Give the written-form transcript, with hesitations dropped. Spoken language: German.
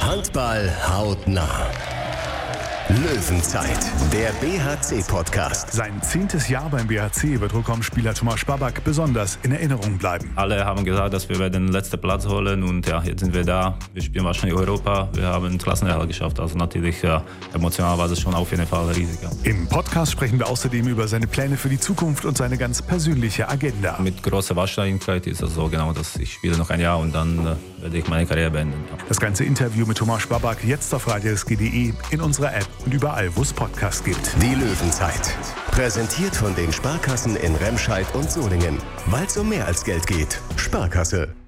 Handball hautnah. Löwenzeit, der BHC-Podcast. Sein 10. Jahr beim BHC wird Rückraumspieler Tomáš Babák besonders in Erinnerung bleiben. Alle haben gesagt, dass wir den letzten Platz holen und ja, jetzt sind wir da. Wir spielen wahrscheinlich Europa. Wir haben einen Klassenerhalt geschafft. Also natürlich emotional war das schon auf jeden Fall riesig. Im Podcast sprechen wir außerdem über seine Pläne für die Zukunft und seine ganz persönliche Agenda. Mit großer Wahrscheinlichkeit ist es so genau, dass ich spiele noch ein Jahr und dann werde ich meine Karriere beenden. Ja. Das ganze Interview mit Tomáš Babák jetzt auf radiosg.de, in unserer App und überall, wo es Podcasts gibt. Die Löwenzeit. Präsentiert von den Sparkassen in Remscheid und Solingen. Weil es um mehr als Geld geht. Sparkasse.